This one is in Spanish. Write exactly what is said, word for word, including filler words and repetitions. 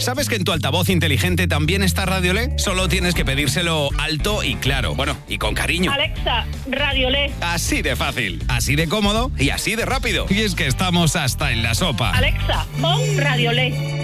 ¿Sabes que en tu altavoz inteligente también está Radiolé? Solo tienes que pedírselo alto y claro. Bueno, y con cariño. Alexa, Radiolé. Así de fácil, así de cómodo y así de rápido. Y es que estamos hasta en la sopa. Alexa, pon Radiolé.